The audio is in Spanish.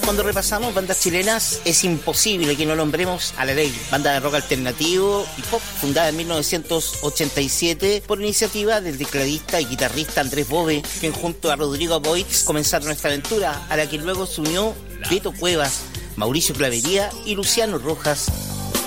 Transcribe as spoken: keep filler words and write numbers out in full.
Cuando repasamos bandas chilenas, es imposible que no nombremos a La Ley, banda de rock alternativo y pop, fundada en mil novecientos ochenta y siete por iniciativa del tecladista y guitarrista Andrés Bove, quien junto a Rodrigo Boitz comenzaron esta aventura, a la que luego se unió Beto Cuevas, Mauricio Clavería y Luciano Rojas.